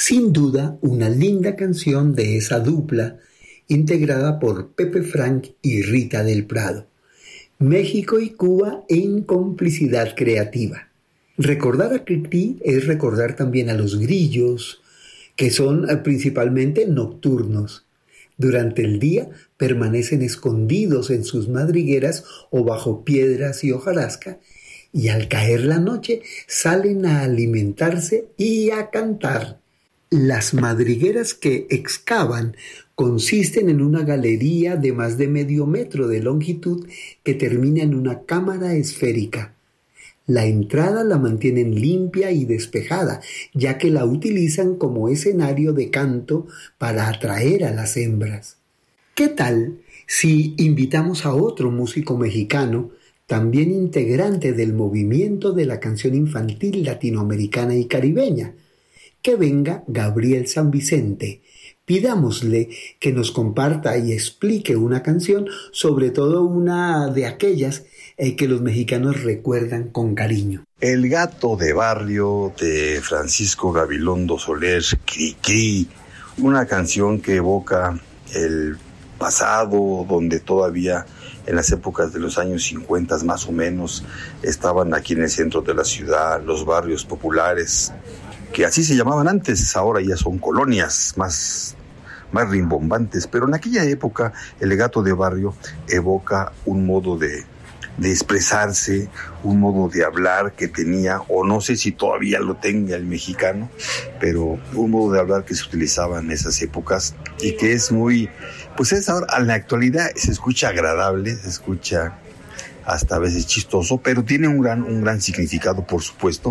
Sin duda, una linda canción de esa dupla, integrada por Pepe Frank y Rita del Prado. México y Cuba en complicidad creativa. Recordar a Cri-Cri es recordar también a los grillos, que son principalmente nocturnos. Durante el día permanecen escondidos en sus madrigueras o bajo piedras y hojarasca, y al caer la noche salen a alimentarse y a cantar. Las madrigueras que excavan consisten en una galería de más de medio metro de longitud que termina en una cámara esférica. La entrada la mantienen limpia y despejada, ya que la utilizan como escenario de canto para atraer a las hembras. ¿Qué tal si invitamos a otro músico mexicano, también integrante del movimiento de la canción infantil latinoamericana y caribeña? Que venga Gabriel San Vicente. Pidámosle que nos comparta y explique una canción, sobre todo una de aquellas que los mexicanos recuerdan con cariño. El gato de barrio de Francisco Gabilondo Soler, Cri-Cri, una canción que evoca el pasado, donde todavía en las épocas de los años 50 más o menos estaban aquí en el centro de la ciudad los barrios populares, que así se llamaban antes, ahora ya son colonias más rimbombantes, pero en aquella época el gato de barrio evoca un modo de expresarse, un modo de hablar que tenía, o no sé si todavía lo tenga el mexicano, pero un modo de hablar que se utilizaba en esas épocas y que es muy, pues es ahora, en la actualidad se escucha agradable, se escucha hasta a veces chistoso, pero tiene un gran significado, por supuesto,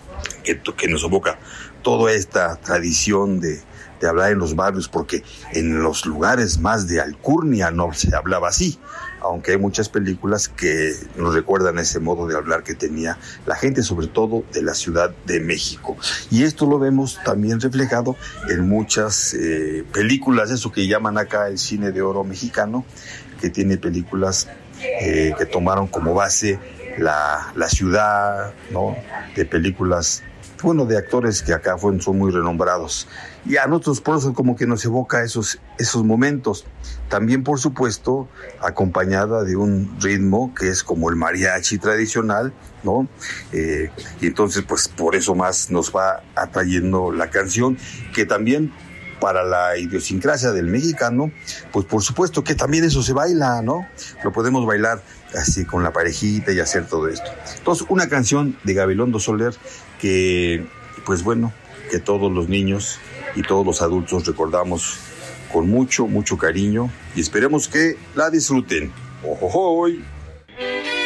que nos evoca toda esta tradición de hablar en los barrios, porque en los lugares más de alcurnia no se hablaba así, aunque hay muchas películas que nos recuerdan ese modo de hablar que tenía la gente, sobre todo de la Ciudad de México. Y esto lo vemos también reflejado en muchas películas, eso que llaman acá el cine de oro mexicano, que tiene películas que tomaron como base la ciudad, ¿no? De películas, bueno, de actores que acá son muy renombrados. Y a nosotros por eso como que nos evoca esos momentos. También, por supuesto, acompañada de un ritmo que es como el mariachi tradicional, ¿no? Y entonces, pues, por eso más nos va atrayendo la canción, que también para la idiosincrasia del mexicano, pues por supuesto que también eso se baila, ¿no? Lo podemos bailar así con la parejita y hacer todo esto. Entonces, una canción de Gabilondo Soler que, pues bueno, que todos los niños y todos los adultos recordamos con mucho cariño y esperemos que la disfruten. ¡Ojojoy!